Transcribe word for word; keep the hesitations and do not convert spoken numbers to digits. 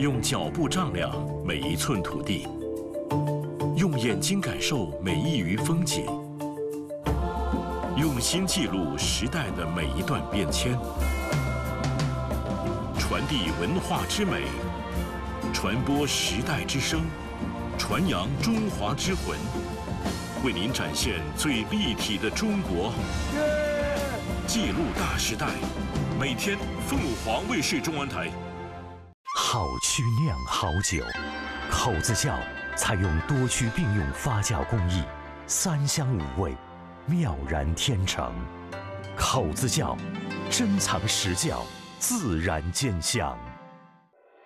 用脚步丈量每一寸土地，用眼睛感受每一隅风景，用心记录时代的每一段变迁，传递文化之美，传播时代之声，传扬中华之魂，为您展现最立体的中国。记录大时代，每天凤凰卫视中文台。 好曲酿好酒，口子窖采用多区并用发酵工艺，三香五味，妙然天成。口子窖珍藏实窖，自然见香。